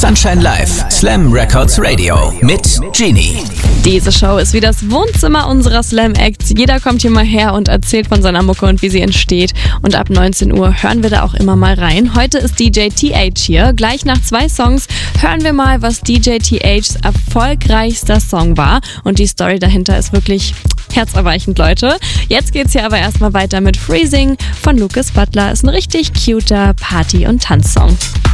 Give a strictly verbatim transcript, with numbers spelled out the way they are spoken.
Sunshine Live, Slam Records Radio mit Genie. Diese Show ist wie das Wohnzimmer unserer Slam-Acts. Jeder kommt hier mal her und erzählt von seiner Mucke und wie sie entsteht. Und ab neunzehn Uhr hören wir da auch immer mal rein. Heute ist D J T H hier. Gleich nach zwei Songs hören wir mal, was D J T Hs erfolgreichster Song war. Und die Story dahinter ist wirklich herzerweichend, Leute. Jetzt geht's hier aber erstmal weiter mit Freezing von Lucas Butler. Ist ein richtig cuter Party- und Tanzsong.